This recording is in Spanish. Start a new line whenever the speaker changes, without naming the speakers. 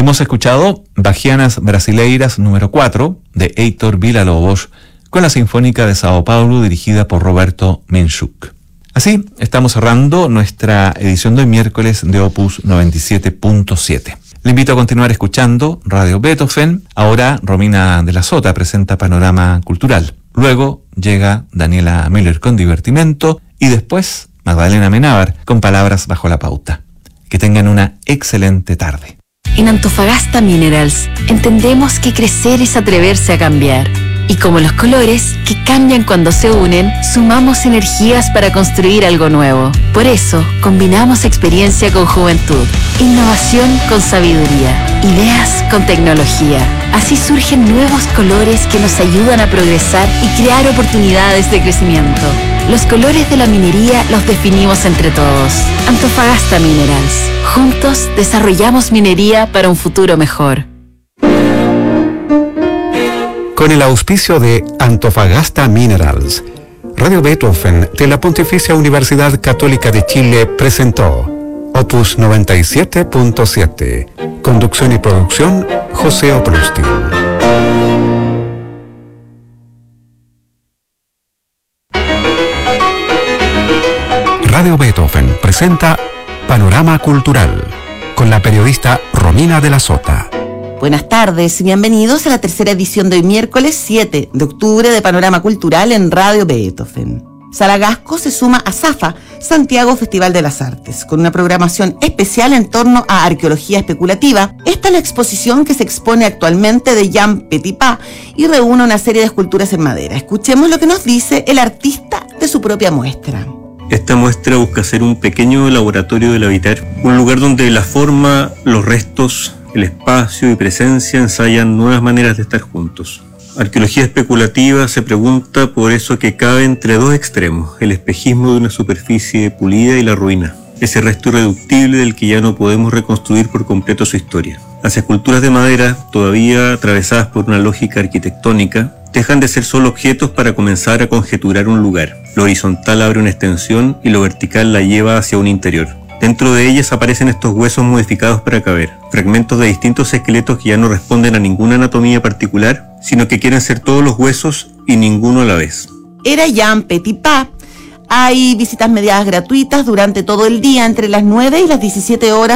Hemos escuchado Bahianas Brasileiras número 4 de Heitor Villa-Lobos con la Sinfónica de Sao Paulo dirigida por Roberto Menchuk. Así estamos cerrando nuestra edición de hoy miércoles de Opus 97.7. Le invito a continuar escuchando Radio Beethoven. Ahora Romina de la Sota presenta Panorama Cultural. Luego llega Daniela Müller con Divertimento y después Magdalena Menábar con Palabras bajo la pauta. Que tengan una excelente tarde.
En Antofagasta Minerals entendemos que crecer es atreverse a cambiar. Y como los colores, que cambian cuando se unen, sumamos energías para construir algo nuevo. Por eso, combinamos experiencia con juventud, innovación con sabiduría, ideas con tecnología. Así surgen nuevos colores que nos ayudan a progresar y crear oportunidades de crecimiento. Los colores de la minería los definimos entre todos. Antofagasta Minerals. Juntos desarrollamos minería para un futuro mejor.
Con el auspicio de Antofagasta Minerals, Radio Beethoven de la Pontificia Universidad Católica de Chile presentó Opus 97.7. Conducción y producción, José Oprustin. Radio Beethoven presenta Panorama Cultural con la periodista Romina de la Sota.
Buenas tardes y bienvenidos a la tercera edición de hoy miércoles 7 de octubre de Panorama Cultural en Radio Beethoven. Saragasco se suma a SAFA, Santiago Festival de las Artes, con una programación especial en torno a arqueología especulativa. Esta es la exposición que se expone actualmente de Jean Petipa y reúne una serie de esculturas en madera. Escuchemos lo que nos dice el artista de su propia muestra.
Esta muestra busca ser un pequeño laboratorio del habitar, un lugar donde la forma, los restos, el espacio y presencia ensayan nuevas maneras de estar juntos. Arqueología especulativa se pregunta por eso que cabe entre dos extremos, el espejismo de una superficie pulida y la ruina, ese resto irreductible del que ya no podemos reconstruir por completo su historia. Las esculturas de madera, todavía atravesadas por una lógica arquitectónica, dejan de ser solo objetos para comenzar a conjeturar un lugar. Lo horizontal abre una extensión y lo vertical la lleva hacia un interior. Dentro de ellas aparecen estos huesos modificados para caber, fragmentos de distintos esqueletos que ya no responden a ninguna anatomía particular, sino que quieren ser todos los huesos y ninguno a la vez.
Era Jean Petipa. Hay visitas mediadas gratuitas durante todo el día entre las 9 y las 17 horas